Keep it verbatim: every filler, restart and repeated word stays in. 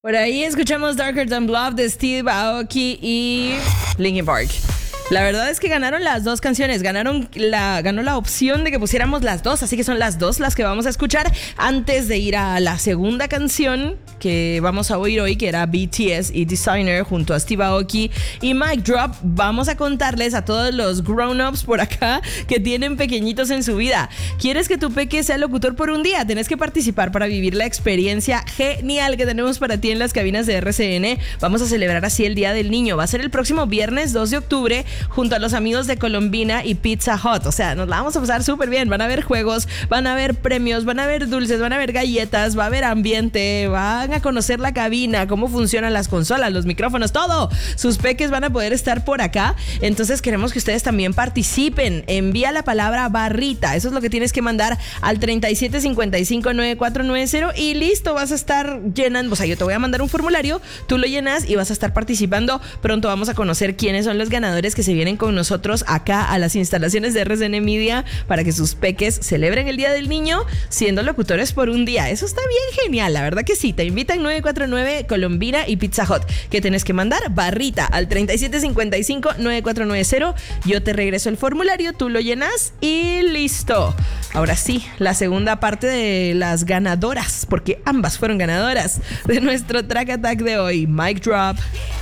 Por ahí escuchamos Darker Than Love de Steve Aoki y Linkin Park. La verdad es que ganaron las dos canciones, ganaron la, ganó la opción de que pusiéramos las dos, así que son las dos las que vamos a escuchar antes de ir a la segunda canción que vamos a oír hoy, que era B T S y Designer junto a Steve Aoki y Mic Drop. Vamos a contarles a todos los grown-ups por acá que tienen pequeñitos en su vida. ¿Quieres que tu peque sea locutor por un día? Tenés que participar para vivir la experiencia genial que tenemos para ti en las cabinas de R C N. Vamos a celebrar así el Día del Niño. Va a ser el próximo viernes dos de octubre junto a los amigos de Colombina y Pizza Hut. O sea, nos la vamos a pasar súper bien. Van a haber juegos, van a haber premios, van a haber dulces, van a haber galletas, va a haber ambiente, van a conocer la cabina, cómo funcionan las consolas, los micrófonos, todo. Sus peques van a poder estar por acá. Entonces queremos que ustedes también participen. Envía la palabra barrita. Eso es lo que tienes que mandar al treinta y siete cincuenta y cinco noventa y cuatro noventa y listo, vas a estar llenando. O sea, yo te voy a mandar un formulario, tú lo llenas y vas a estar participando. Pronto vamos a conocer quiénes son los ganadores que se vienen con nosotros acá a las instalaciones de R C N Media para que sus peques celebren el Día del Niño siendo locutores por un día. Eso está bien genial, la verdad que sí. Te invitan nueve cuatro nueve, Colombina y Pizza Hut. ¿Qué tenés que mandar? Barrita al treinta y siete cincuenta y cinco noventa y cuatro noventa. Yo te regreso el formulario, tú lo llenas y listo. Ahora sí, la segunda parte de las ganadoras, porque ambas fueron ganadoras de nuestro Track Attack de hoy. Mic Drop.